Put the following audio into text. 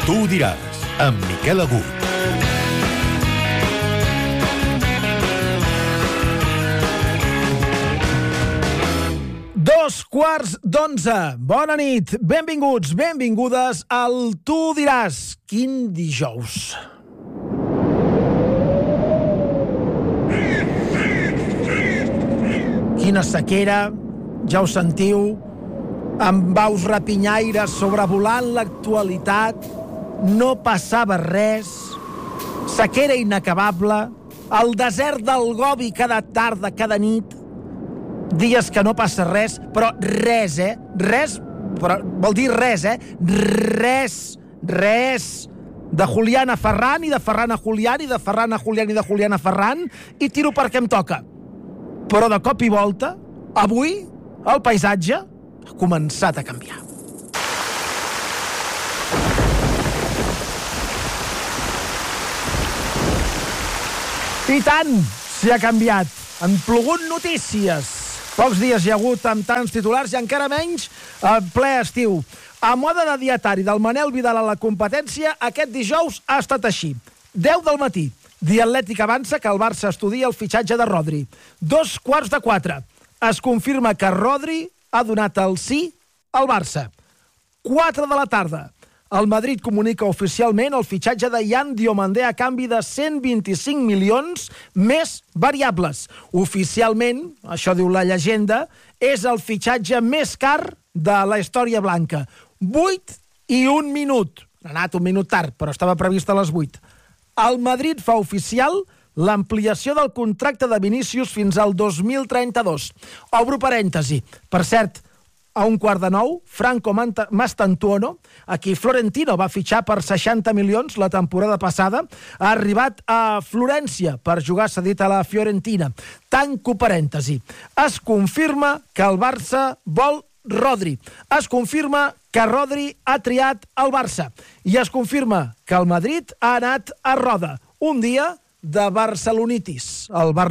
Tu ho diràs, amb Miquel Agut. Dos quarts d'11. Bona nit, benvinguts, benvingudes al Tu diràs. Quin dijous. Quina sequera, ja ho sentiu, amb baus rapinyaires sobrevolant l'actualitat, no passava res, sequera inacabable, el desert del Gobi cada tarda, cada nit, dies que no passa res, però res, res, però vol dir res, res, de Julián a Ferran, i de Ferran a Julián, i de Ferran a Julián, i de Julián a Ferran, i tiro perquè em toca. Però de cop i volta, avui, el paisatge ha començat a canviar. I tant, s'hi ha canviat. Han plogut notícies. Pocs dies hi ha hagut amb tants titulars i encara menys ple estiu. A mode de dietari del Manel Vidal a la competència, aquest dijous ha estat així. 10 del matí. The Athletic avança que el Barça estudia el fitxatge de Rodri. 3:15. Es confirma que Rodri ha donat el sí al Barça. 4 de la tarda. El Madrid comunica oficialment el fitxatge de Yan Diomandé a canvi de 125 milions més variables. Oficialment, això diu la llegenda, és el fitxatge més car de la història blanca. 8 i 1 minut. Ha anat un minut tard, però estava previst a les 8. El Madrid fa oficial l'ampliació del contracte de Vinícius fins al 2032. Obro parèntesi. Per cert, a 8:45, Franco Mastantuono, a qui Florentino va fitxar per 60 milions la temporada passada, ha arribat a Florència per jugar cedit a la Fiorentina. Tanco parèntesi. Es confirma que el Barça vol Rodri. Es confirma que Rodri ha triat el Barça. I es confirma que el Madrid ha anat a roda. Un dia de barcelonitis. El